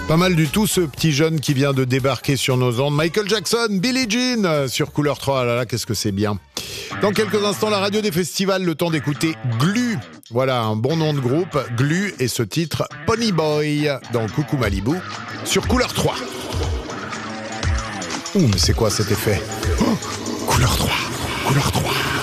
Pas mal du tout ce petit jeune qui vient de débarquer sur nos ondes. Michael Jackson, Billie Jean sur Couleur 3. Ah là là, qu'est-ce que c'est bien. Dans quelques instants, la radio des festivals, le temps d'écouter Glu. Voilà un bon nom de groupe, Glu, et ce titre Pony Boy dans Coucou Malibu sur Couleur 3. Ouh, mais c'est quoi cet effet? Couleur 3, Couleur 3.